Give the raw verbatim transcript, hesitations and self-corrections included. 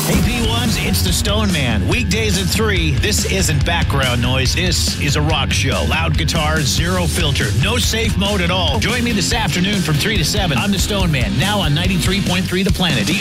Hey, P ones, it's the Stone Man. Weekdays at three. This isn't background noise. This is a rock show. Loud guitars, zero filter, no safe mode at all. Join me this afternoon from three to seven. I'm the Stone Man, now on ninety-three point three The Planet.